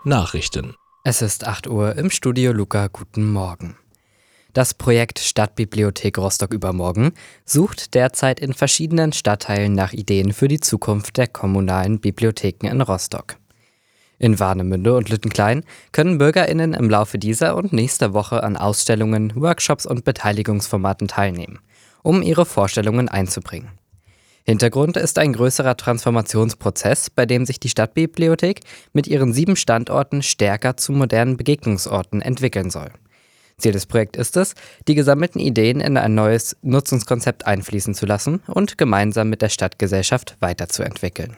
Nachrichten. Es ist 8 Uhr im Studio Luca, guten Morgen. Das Projekt Stadtbibliothek Rostock übermorgen sucht derzeit in verschiedenen Stadtteilen nach Ideen für die Zukunft der kommunalen Bibliotheken in Rostock. In Warnemünde und Lüttenklein können BürgerInnen im Laufe dieser und nächster Woche an Ausstellungen, Workshops und Beteiligungsformaten teilnehmen, um ihre Vorstellungen einzubringen. Hintergrund ist ein größerer Transformationsprozess, bei dem sich die Stadtbibliothek mit ihren 7 Standorten stärker zu modernen Begegnungsorten entwickeln soll. Ziel des Projekts ist es, die gesammelten Ideen in ein neues Nutzungskonzept einfließen zu lassen und gemeinsam mit der Stadtgesellschaft weiterzuentwickeln.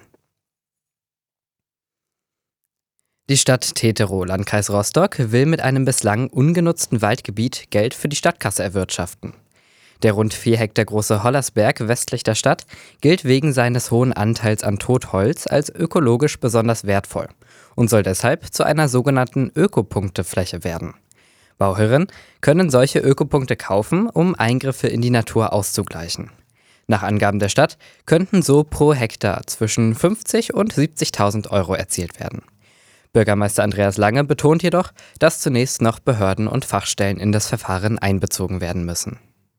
Die Stadt Teterow, Landkreis Rostock, will mit einem bislang ungenutzten Waldgebiet Geld für die Stadtkasse erwirtschaften. Der rund 4 Hektar große Hollersberg westlich der Stadt gilt wegen seines hohen Anteils an Totholz als ökologisch besonders wertvoll und soll deshalb zu einer sogenannten Ökopunktefläche werden. Bauherren können solche Ökopunkte kaufen, um Eingriffe in die Natur auszugleichen. Nach Angaben der Stadt könnten so pro Hektar zwischen 50.000 und 70.000 Euro erzielt werden. Bürgermeister Andreas Lange betont jedoch, dass zunächst noch Behörden und Fachstellen in das Verfahren einbezogen werden müssen.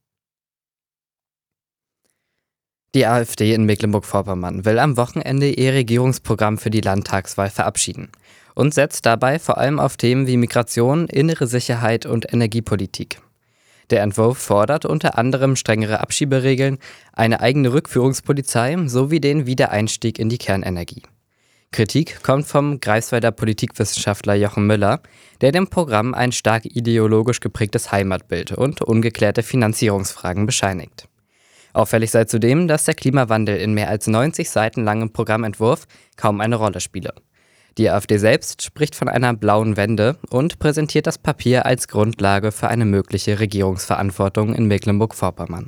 Die AfD in Mecklenburg-Vorpommern will am Wochenende ihr Regierungsprogramm für die Landtagswahl verabschieden und setzt dabei vor allem auf Themen wie Migration, innere Sicherheit und Energiepolitik. Der Entwurf fordert unter anderem strengere Abschieberegeln, eine eigene Rückführungspolizei sowie den Wiedereinstieg in die Kernenergie. Kritik kommt vom Greifswalder Politikwissenschaftler Jochen Müller, der dem Programm ein stark ideologisch geprägtes Heimatbild und ungeklärte Finanzierungsfragen bescheinigt. Auffällig sei zudem, dass der Klimawandel in mehr als 90 Seiten langem Programmentwurf kaum eine Rolle spiele. Die AfD selbst spricht von einer blauen Wende und präsentiert das Papier als Grundlage für eine mögliche Regierungsverantwortung in Mecklenburg-Vorpommern.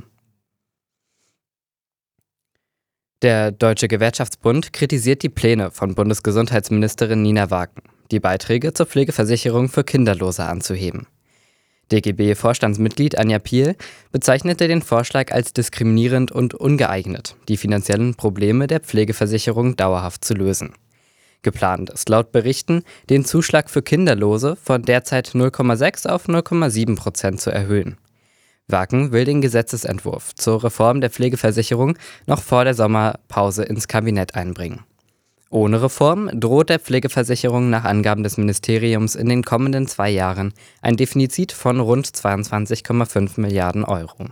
Der Deutsche Gewerkschaftsbund kritisiert die Pläne von Bundesgesundheitsministerin Nina Wagen, die Beiträge zur Pflegeversicherung für Kinderlose anzuheben. DGB-Vorstandsmitglied Anja Piel bezeichnete den Vorschlag als diskriminierend und ungeeignet, die finanziellen Probleme der Pflegeversicherung dauerhaft zu lösen. Geplant ist laut Berichten, den Zuschlag für Kinderlose von derzeit 0,6 auf 0,7% zu erhöhen. Wagen will den Gesetzesentwurf zur Reform der Pflegeversicherung noch vor der Sommerpause ins Kabinett einbringen. Ohne Reform droht der Pflegeversicherung nach Angaben des Ministeriums in den kommenden 2 Jahren ein Defizit von rund 22,5 Milliarden Euro.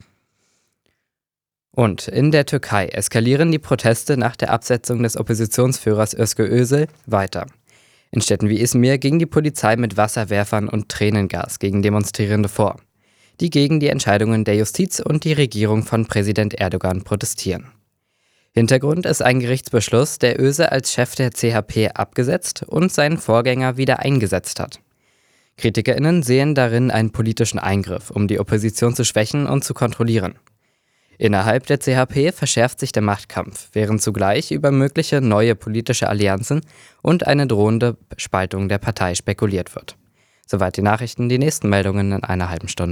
Und in der Türkei eskalieren die Proteste nach der Absetzung des Oppositionsführers Özgür Özel weiter. In Städten wie Izmir ging die Polizei mit Wasserwerfern und Tränengas gegen Demonstrierende vor, die gegen die Entscheidungen der Justiz und die Regierung von Präsident Erdogan protestieren. Hintergrund ist ein Gerichtsbeschluss, der Özal als Chef der CHP abgesetzt und seinen Vorgänger wieder eingesetzt hat. KritikerInnen sehen darin einen politischen Eingriff, um die Opposition zu schwächen und zu kontrollieren. Innerhalb der CHP verschärft sich der Machtkampf, während zugleich über mögliche neue politische Allianzen und eine drohende Spaltung der Partei spekuliert wird. Soweit die Nachrichten, die nächsten Meldungen in einer halben Stunde.